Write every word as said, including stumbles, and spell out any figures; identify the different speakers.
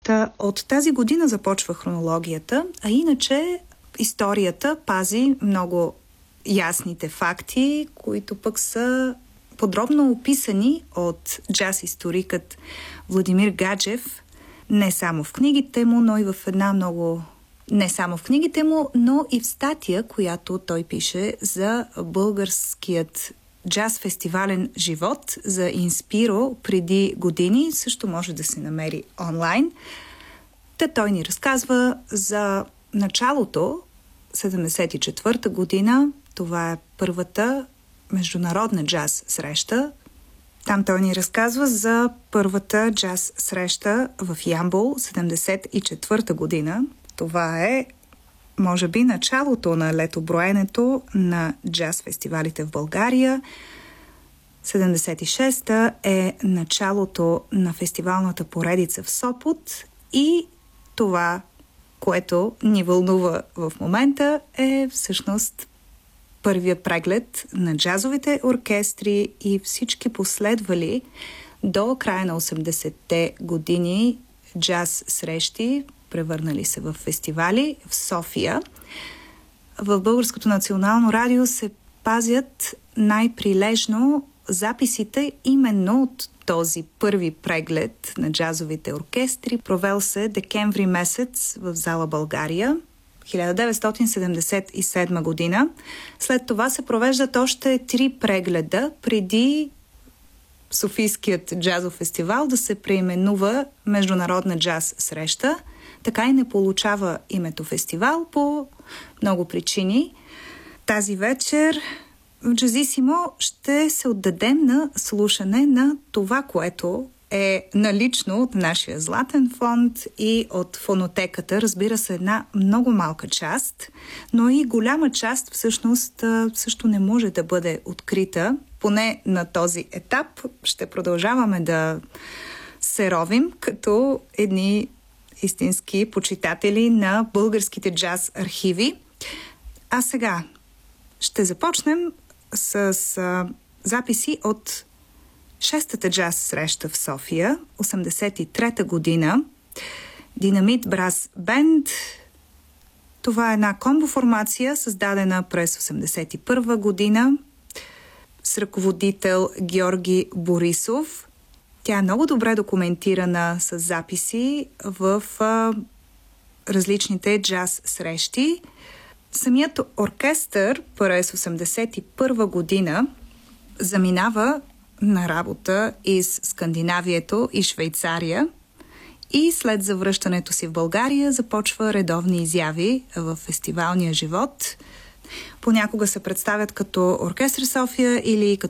Speaker 1: Та от тази година започва хронологията, а иначе историята пази много ясните факти, които пък са подробно описани от джаз-историкът Владимир Гаджев, не само в книгите му, но и в една много... Не само в книгите му, но и в статия, която той пише за българският джаз-фестивален живот за Инспиро преди години. Също може да се намери онлайн. Та той ни разказва за началото, седемдесет и четвърта година. Това е първата международна джаз среща. Там той ни разказва за първата джаз среща в Ямбол, седемдесет и четвърта година. Това е, може би, началото на летоброенето на джаз фестивалите в България. седемдесет и шеста е началото на фестивалната поредица в Сопот и това, което ни вълнува в момента, е всъщност първия преглед на джазовите оркестри и всички последвали до края на осемдесетте години джаз срещи, превърнали се в фестивали в София. В Българското национално радио се пазят най-прилежно записите именно от този първи преглед на джазовите оркестри. Провел се декември месец в зала България, хиляда деветстотин седемдесет и седма година. След това се провеждат още три прегледа преди Софийският джазов фестивал да се преименува Международна джаз среща. Така и не получава името фестивал по много причини. Тази вечер в Джазисимо ще се отдадем на слушане на това, което е налично от нашия Златен фонд и от фонотеката. Разбира се, една много малка част, но и голяма част всъщност също не може да бъде открита. Поне на този етап ще продължаваме да се ровим като едни истински почитатели на българските джаз архиви. А сега ще започнем с а, записи от шестата джаз среща в София, осемдесет и трета година. Динамит Брас Бенд. Това е една комбо-формация, създадена през осемдесет и първа година с ръководител Георги Борисов. Тя е много добре документирана с записи в а, различните джаз срещи. Самият оркестър през осемдесет и първа година заминава на работа из Скандинавието и Швейцария и след завръщането си в България започва редовни изяви в фестивалния живот. Понякога се представят като Оркестър София или като